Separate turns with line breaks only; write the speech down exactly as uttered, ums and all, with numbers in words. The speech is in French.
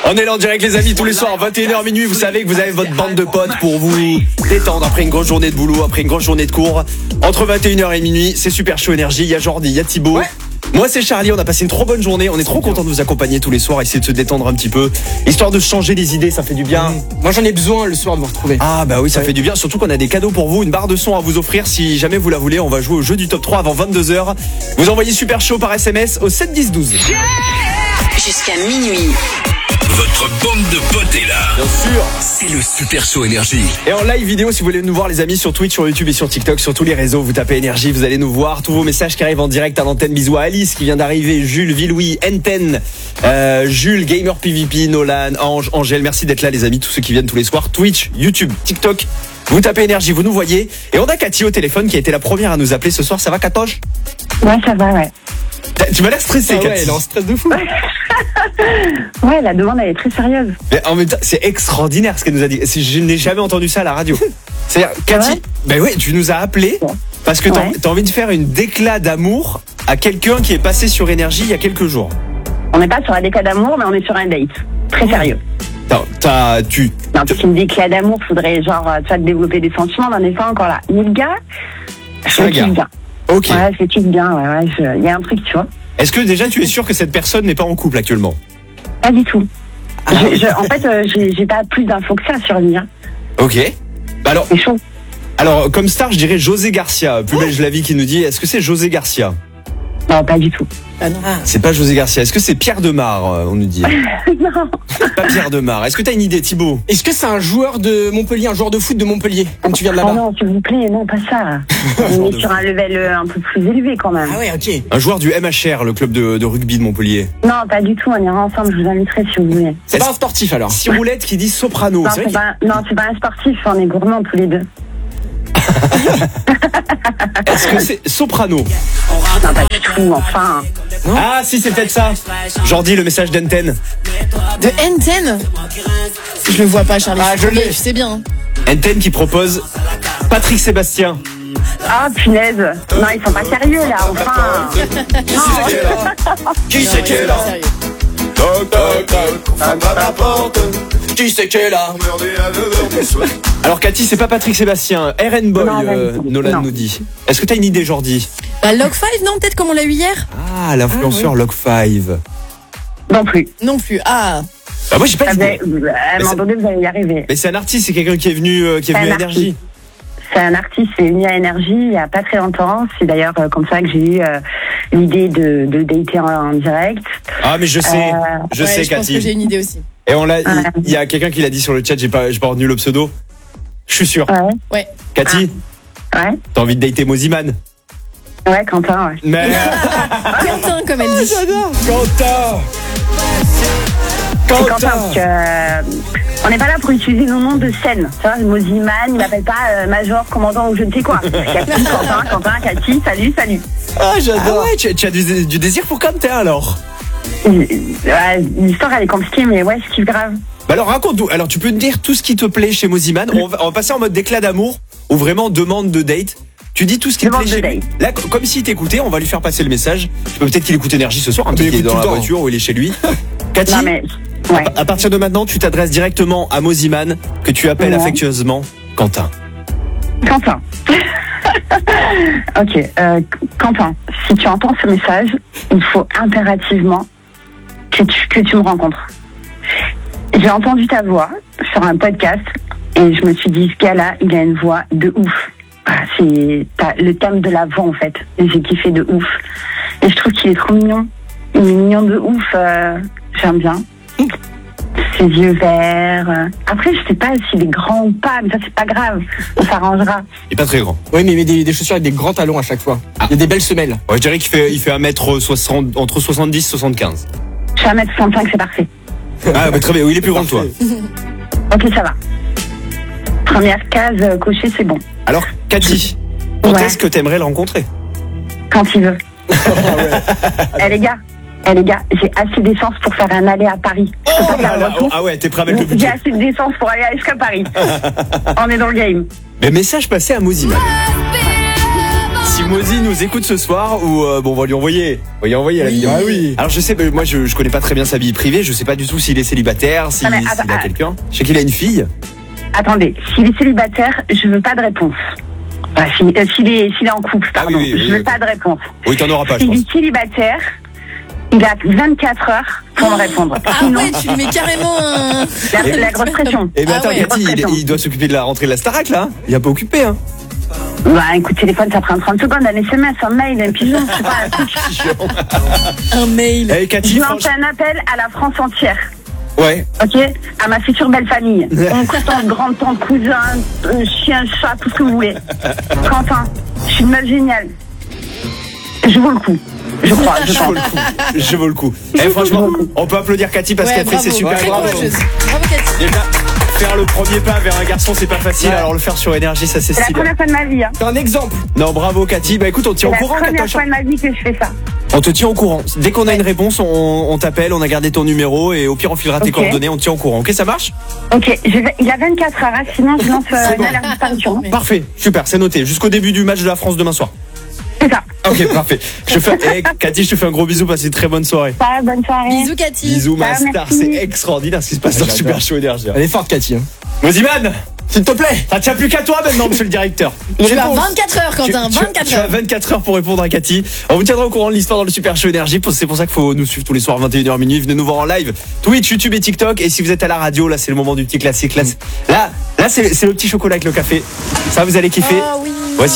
On est là en direct les amis tous les soirs vingt et une heures minuit. Vous savez que vous avez votre bande de potes pour vous détendre après une grosse journée de boulot, après une grosse journée de cours. Entre vingt et une heures et minuit, c'est Super Show Énergie. Il y a Jordi, il y a Thibaut. Ouais. Moi c'est Charlie, on a passé une trop bonne journée. On est trop content de vous accompagner tous les soirs, essayer de se détendre un petit peu, histoire de changer les idées, ça fait du bien.
Mmh. Moi j'en ai besoin le soir de vous retrouver.
Ah bah oui, ça
ouais.
fait du bien, surtout qu'on a des cadeaux pour vous, une barre de son à vous offrir si jamais vous la voulez. On va jouer au jeu du top trois avant vingt-deux heures. Vous envoyez Super Show par S M S au sept dix douze.
Jusqu'à minuit.
Votre bande de potes est là.
Bien sûr.
C'est le Super Show Énergie.
Et en live vidéo, si vous voulez nous voir les amis sur Twitch, sur YouTube et sur TikTok, sur tous les réseaux, vous tapez Énergie, vous allez nous voir. Tous vos messages qui arrivent en direct à l'antenne. Bisous à Alice qui vient d'arriver, Jules, Villouis, Enten, euh, Jules, Gamer P V P, Nolan, Ange, Angèle. Merci d'être là les amis, tous ceux qui viennent tous les soirs. Twitch, YouTube, TikTok. Vous tapez Énergie, vous nous voyez. Et on a Cathy au téléphone qui a été la première à nous appeler ce soir. Ça va Katoche ?
Ouais, ça va, ouais.
Tu m'as l'air stressée,
ah ouais,
Cathy.
elle est en stress de fou.
Ouais, la demande, elle est très sérieuse.
Mais en même temps, c'est extraordinaire ce qu'elle nous a dit. Je n'ai jamais entendu ça à la radio. C'est-à-dire, Cathy,
ouais.
ben oui, tu nous as appelé parce que t'as,
ouais.
t'as envie de faire une déclat d'amour à quelqu'un qui est passé sur Énergie il y a quelques jours.
On n'est pas sur un déclat d'amour, mais on est sur un date. Très sérieux.
T'as, t'as, tu...
Non, parce qu'une déclat d'amour, faudrait genre, tu vois, développer des sentiments, on n'en est pas encore là. Mais le gars, je le kiffe bien.
Ok.
Ouais, je le kiffe bien, ouais, ouais, il y a un truc, tu vois.
Est-ce que déjà tu es sûr que cette personne n'est pas en couple actuellement ?
Pas du tout.
Ah.
Je, je, en fait, euh, j'ai, j'ai pas plus d'infos que ça sur lui. Hein.
Ok. Bah alors,
c'est chaud.
Alors, comme star, je dirais José Garcia. Plus belge la vie qui nous dit, est-ce que c'est José Garcia ?
Non, pas du tout.
Ah non.
C'est pas José Garcia. Est-ce que c'est Pierre Demar, on nous dit ?
Non.
Pas Pierre Demar. Est-ce que t'as une idée, Thibaut ?
Est-ce que c'est un joueur de Montpellier, un joueur de foot de Montpellier, comme tu viens de là-bas ?
Oh non, s'il vous plaît, non, pas ça. On est sur un level un peu plus élevé quand même.
Ah ouais, ok.
Un joueur du M H R, le club de, de rugby de Montpellier.
Non, pas du tout, on ira ensemble, je vous inviterai si vous voulez.
C'est pas un sportif alors ?
Ciroulette qui dit soprano.
Non,
c'est
c'est
vrai
pas, non, c'est pas un sportif, on est gourmands tous les deux.
Est-ce que c'est soprano ?
Non, pas du tout, enfin.
Ah si, c'est peut-être ça. Jordi, le message d'Enten.
De Enten ? Je le vois pas, Charlie.
Ah, je l'ai.
Tu sais bien.
Enten qui propose Patrick Sébastien.
Ah, punaise. Non, ils sont pas sérieux là, enfin.
Qui c'est qui est là ? Toc toc toc, on frappe à la porte. Qui c'est qui est là ? Alors Cathy, c'est pas Patrick Sébastien, R N Boy,
Non,
euh,
non.
Nolan
Non.
nous dit. Est-ce que t'as une idée, Jordi ?
Bah, Log cinq, non, peut-être comme on l'a eu hier ?
Ah, l'influenceur Log cinq.
Non plus.
Non plus. Ah.
Bah moi j'ai pas
Ah,
d'idée.
mais, à un moment donné, vous allez y arriver.
Mais c'est un artiste, c'est quelqu'un qui est venu, euh, qui est
C'est
venu à
un
Énergie.
C'est un artiste, c'est venu à Énergie il y a pas très longtemps. C'est d'ailleurs euh, comme ça que j'ai eu euh, l'idée de, de dater en, en direct.
Ah mais je sais,
Euh,
je
Ouais,
sais
je pense que j'ai
Cathy.
une idée aussi.
Et on l'a, il
Ouais.
il y a quelqu'un qui l'a dit sur le chat, j'ai pas, j'ai pas retenu le pseudo. Je suis sûr.
Ouais,
Ouais.
Cathy,
ouais,
t'as envie de dater Moziman ?
ouais, Quentin, ouais.
Mais
Quentin, comme elle dit.
Quentin.
C'est Quentin, parce que euh, on n'est pas là pour utiliser nos noms de scène. Tu vois, Moziman, il m'appelle pas euh, Major, commandant ou je ne sais quoi. Cathy, Quentin, Quentin, Cathy, salut, salut.
Ah j'adore. Ah ouais, tu, tu as du, du désir pour Quentin alors ?
Ouais, l'histoire elle est compliquée, mais ouais, je kiffe grave.
Bah alors raconte-nous. Alors tu peux nous dire tout ce qui te plaît chez Moziman. On va, on va passer en mode déclat d'amour ou vraiment demande de date. Tu dis tout ce qui te
Demande
plaît chez
de
lui.
date.
Là, comme s'il t'écoutait, on va lui faire passer le message. Je peux peut-être qu'il écoute Énergie ce soir, hein,
Mais
peut-être qu'il est
écoute
dans
tout
la
le temps.
voiture ou il est chez lui. Cathy,
Non mais, ouais.
à partir de maintenant, tu t'adresses directement à Moziman, que tu appelles
Ouais.
affectueusement Quentin.
Quentin. Ok, euh, Quentin, si tu entends ce message, il faut impérativement que tu, que tu me rencontres. J'ai entendu ta voix sur un podcast et je me suis dit, ce gars-là, il a une voix de ouf. Ah, c'est t'as le thème de la voix en fait. Et j'ai kiffé de ouf. Et je trouve qu'il est trop mignon. Il est mignon de ouf. euh, J'aime bien. Ses yeux verts. euh. Après, je sais pas s'il est grand ou pas, mais ça c'est pas grave. On s'arrangera.
Il est pas très grand.
Oui, mais il met des, des chaussures avec des grands talons à chaque fois. Il y a des belles semelles.
Ouais, je dirais qu'il fait, il fait un mètre soixante, entre soixante-dix et soixante-quinze.
Je suis à un mètre soixante-cinq, c'est parfait.
Ah, bah très bien. Oui, il est plus grand que toi.
Ok, ça va. Première case euh, cochée, c'est bon.
Alors, Cathy, quand
Ouais.
est-ce que t'aimerais le rencontrer ?
Quand il veut. Eh les gars, eh les gars, j'ai assez d'essence pour faire un aller à Paris. Je peux pas faire le retour.
Ah ouais, t'es prêt avec le
J'ai
budget.
assez d'essence pour aller jusqu'à Paris. On est dans le game.
Mais message passé à Moziman. si Mozi nous écoute ce soir, ou euh, bon, on va lui envoyer, on va lui envoyer la vidéo.
Ah oui.
Alors je sais, bah, moi je, je connais pas très bien sa vie privée, je sais pas du tout s'il est célibataire, s'il
Ah, mais
s'il
attends,
a
ah.
quelqu'un. Je sais qu'il a une fille.
Attendez, s'il est célibataire, je veux pas de réponse. Enfin, s'il euh, s'il est, s'il est en couple,
Ah oui,
pardon,
oui, oui,
je veux
ok.
pas de réponse.
Oui, t'en auras pas, je
S'il
pense.
est célibataire, il a vingt-quatre heures pour me répondre.
Ah
Sinon,
ouais, tu lui mets carrément un.
la, la grosse pression.
Eh ben
Ah
attends,
ouais.
Cathy, il,
Pression.
il doit s'occuper de la rentrée de la Starac là. Hein. Il a pas occupé, hein.
Bah écoute, téléphone, ça prend trente secondes, un S M S, un mail, un pigeon, je sais pas, un truc.
Un mail.
Eh Cathy,
Je lance
franchement.
un appel à la France entière.
Ouais.
Ok, à ma future belle famille. Oncle, tante, grand-tante, cousin, euh, chien, chat, tout ce que vous voulez. Quentin, je suis une meuf géniale. Je vaux le coup. Je crois, je
Je
pense.
vaux le coup. Je vaux le coup. Eh franchement, on peut applaudir Cathy parce
Ouais,
qu'elle fait
bravo.
ses super
Très
bravo.
courageuse. Bravo Cathy.
Déjà, faire le premier pas vers un garçon, c'est pas facile.
Ouais.
Alors le faire sur énergie, ça c'est
C'est la
stylé.
première fois de ma vie. Hein.
C'est un exemple.
Non, bravo Cathy. Bah écoute, on te tient
C'est
au
la
courant.
première
Attends,
fois de ma vie que je fais ça.
on te tient au courant. Dès qu'on a une réponse, on, on t'appelle, on a gardé ton numéro et au pire on filera tes
Ok.
coordonnées, on te tient au courant. Ok, ça marche?
Ok, je vais- il a vingt-quatre heures, hein, sinon je lance euh,
C'est
une
bon.
alerte d'extinction.
Parfait, super, c'est noté. Jusqu'au début du match de la France demain soir.
C'est ça.
Ok, parfait. Je te fais, eh, Cathy, je te fais un gros bisou, passe une très bonne soirée.
Bye, bonne soirée.
Bisous Cathy.
Bisous, ma
Ah,
star,
merci.
c'est extraordinaire ce qui se passe dans le
J'adore.
Super Show Énergie.
Elle est forte, Cathy. Hein.
Moziman,
S'il te plaît.
ça tient plus qu'à toi maintenant, monsieur le directeur.
Tu as
réponse.
vingt-quatre heures
Tu,
Quentin,
tu-
vingt-quatre
tu as
heures.
vingt-quatre heures pour répondre à Cathy. On vous tiendra au courant de l'histoire dans le Super Show Énergie. C'est pour ça qu'il faut nous suivre tous les soirs vingt et une heures minuit. Venez nous voir en live, Twitch, YouTube et TikTok. Et si vous êtes à la radio, là c'est le moment du petit classique. Là, c'est- là, là, c'est c'est le petit chocolat avec le café. Ça, vous allez kiffer.
Ah oui.